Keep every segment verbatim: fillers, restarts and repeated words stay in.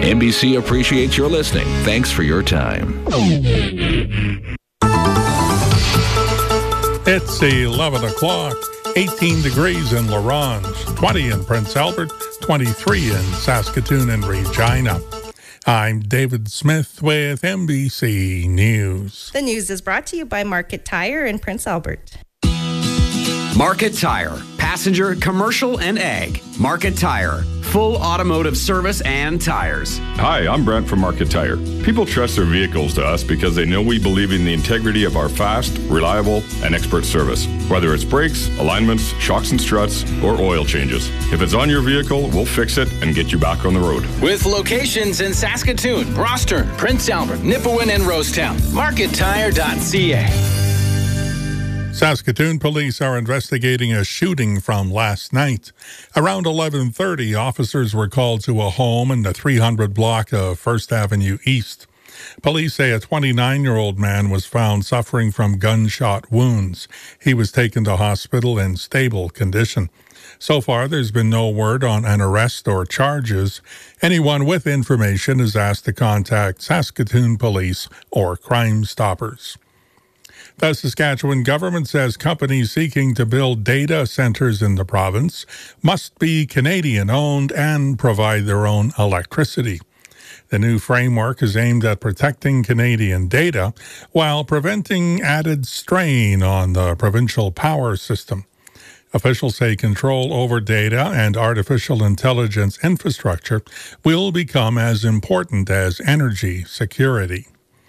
N B C appreciates your listening. Thanks for your time. It's eleven o'clock. eighteen degrees in La Ronge, twenty in Prince Albert, twenty-three in Saskatoon and Regina. I'm David Smith with N B C News. The news is brought to you by Market Tire in Prince Albert. Market Tire, passenger, commercial, and ag. Market Tire, full automotive service and tires. Hi, I'm Brent from Market Tire. People trust their vehicles to us because they know we believe in the integrity of our fast, reliable, and expert service. Whether it's brakes, alignments, shocks and struts, or oil changes. If it's on your vehicle, we'll fix it and get you back on the road. With locations in Saskatoon, Broston, Prince Albert, Nipawin, and Rosetown. market tire dot c a. Saskatoon police are investigating a shooting from last night. Around eleven thirty, officers were called to a home in the three hundred block of First Avenue East. Police say a twenty-nine-year-old man was found suffering from gunshot wounds. He was taken to hospital in stable condition. So far, there's been no word on an arrest or charges. Anyone with information is asked to contact Saskatoon Police or Crime Stoppers. The Saskatchewan government says companies seeking to build data centers in the province must be Canadian-owned and provide their own electricity. The new framework is aimed at protecting Canadian data while preventing added strain on the provincial power system. Officials say control over data and artificial intelligence infrastructure will become as important as energy security.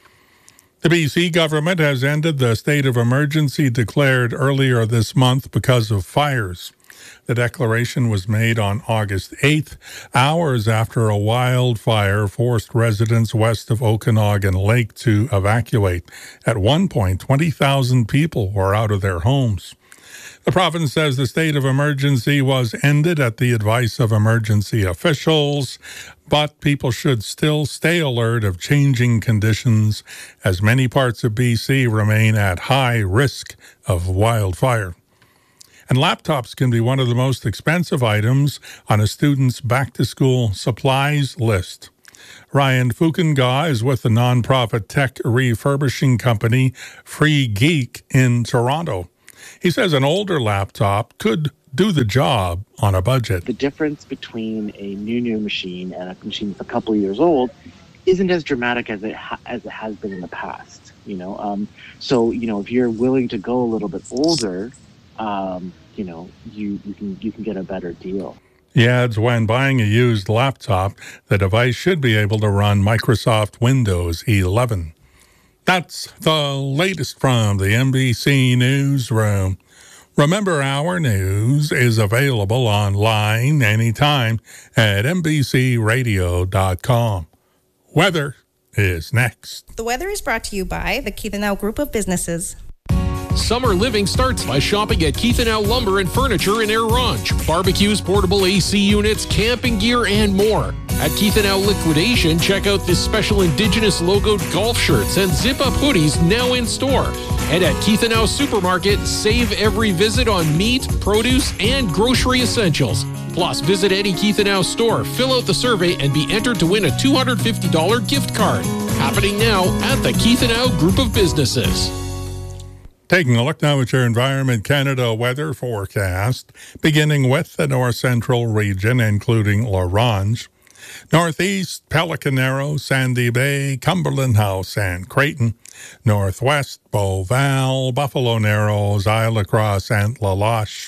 The B C government has ended the state of emergency declared earlier this month because of fires. The declaration was made on August eighth, hours after a wildfire forced residents west of Okanagan Lake to evacuate. At one point, twenty thousand people were out of their homes. The province says the state of emergency was ended at the advice of emergency officials, but people should still stay alert of changing conditions as many parts of B C remain at high risk of wildfire. And laptops can be one of the most expensive items on a student's back-to-school supplies list. Ryan Fukunga is with the nonprofit tech refurbishing company Free Geek in Toronto. He says an older laptop could do the job on a budget. The difference between a new, new machine and a machine that's a couple of years old isn't as dramatic as it ha- as it has been in the past. You know, um, so you know if you're willing to go a little bit older, um, you know, you, you can you can get a better deal. He adds when buying a used laptop, the device should be able to run Microsoft Windows eleven. That's the latest from the N B C Newsroom. Remember, our news is available online anytime at n b c radio dot com. Weather is next. The weather is brought to you by the Keith and Al Group of Businesses. Summer living starts by shopping at Keith and Al Lumber and Furniture in Air Ronge. Barbecues, portable A C units, camping gear, and more. At Keith and Al Liquidation, check out the special Indigenous logoed golf shirts and zip-up hoodies now in store. And at Keith and Al Supermarket, save every visit on meat, produce, and grocery essentials. Plus, visit any Keith and Al store, fill out the survey, and be entered to win a two hundred fifty dollars gift card. Happening now at the Keith and Al Group of Businesses. Taking a look now at your Environment Canada weather forecast, beginning with the north central region, including La Ronge, northeast, Pelican Arrow, Sandy Bay, Cumberland House, and Creighton, northwest, Beauval, Buffalo Narrows, Isle La Crosse, and La Loche.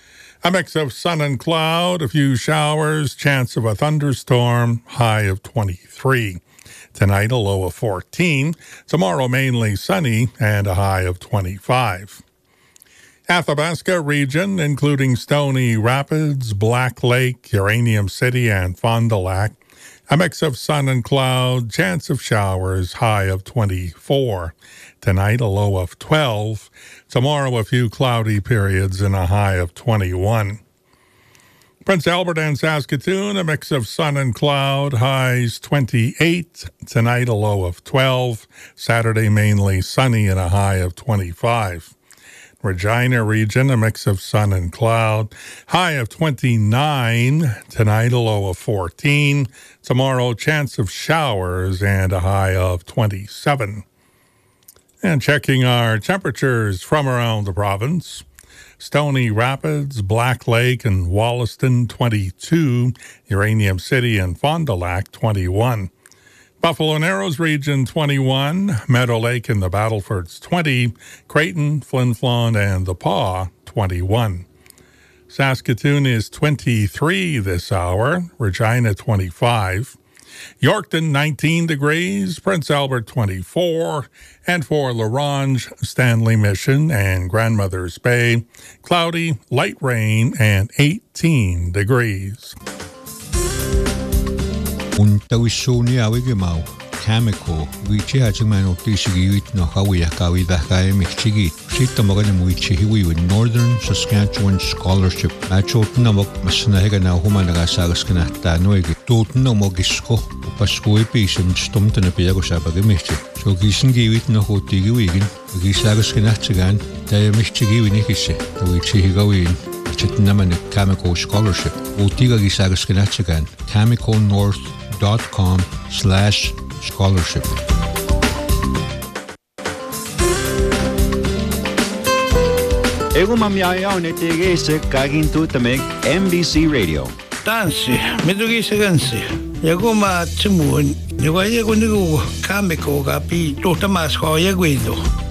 A mix of sun and cloud, a few showers, chance of a thunderstorm, high of twenty-three. Tonight, a low of fourteen. Tomorrow, mainly sunny and a high of twenty-five. Athabasca region, including Stony Rapids, Black Lake, Uranium City, and Fond du Lac. A mix of sun and cloud, chance of showers, high of twenty-four. Tonight, a low of twelve. Tomorrow, a few cloudy periods and a high of twenty-one. Prince Albert and Saskatoon, a mix of sun and cloud, highs twenty-eight. Tonight, a low of twelve. Saturday, mainly sunny and a high of twenty-five. Regina region, a mix of sun and cloud. High of twenty-nine. Tonight, a low of fourteen. Tomorrow, chance of showers and a high of twenty-seven. And checking our temperatures from around the province. Stony Rapids, Black Lake, and Wollaston, twenty-two. Uranium City and Fond du Lac, twenty-one. Buffalo Narrows region, twenty-one. Meadow Lake and the Battlefords, twenty. Creighton, Flin Flon, and the Paw, twenty-one. Saskatoon is twenty-three this hour. Regina, twenty-five. Yorkton, nineteen degrees. Prince Albert, twenty-four. And for La Ronge, Stanley Mission, and Grandmother's Bay, cloudy, light rain, and eighteen degrees. Untawisuni awige mau chemical wichi hajman otishigit no hawiya kawida kaimi chigi shita magana muichi hiwi with Northern Saskatchewan Scholarship achot namok masnahega na humanaga sagas kana tanoigi tot namogisko pasko episem stomtene piago sabage michi so gisen giwit no hotigi wigin gisagas kana tsigan taya michigi winikise wichi higawin chitnaman chemical scholarship otiga gisagas kana tsigan chemical north dot com slash scholarship. Ego mamyaya ne tege se kagin tu tameg M B C Radio. Tansi, medugi se gansi. Ego ma tsimun. Ego ego nigo kameko gapi to tamas ko yeguido.